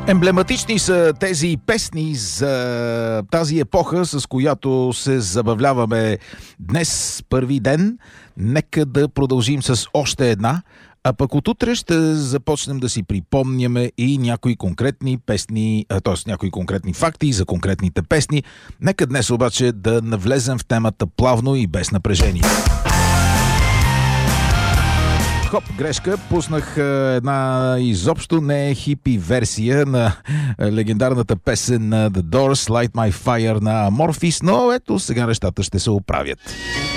Емблематични са тези песни за тази епоха, с която се забавляваме днес, първи ден. Нека да продължим с още една, а пък от утре ще започнем да си припомняме и някои конкретни песни, т.е. някои конкретни факти за конкретните песни. Нека днес обаче да навлезем в темата плавно и без напрежение. Хоп, грешка, пуснах една изобщо не хипи версия на легендарната песен на The Doors, Light My Fire на Amorphis, но ето сега нещата ще се оправят.